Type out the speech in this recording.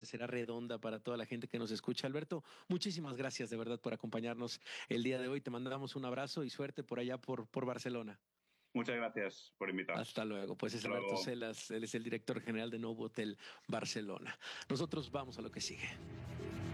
será redonda para toda la gente que nos escucha. Alberto, muchísimas gracias de verdad por acompañarnos el día de hoy. Te mandamos un abrazo y suerte por allá por Barcelona. Muchas gracias por invitar. Hasta luego. Pues es Hasta Alberto luego. Celas, él es el director general de Novotel Barcelona. Nosotros vamos a lo que sigue.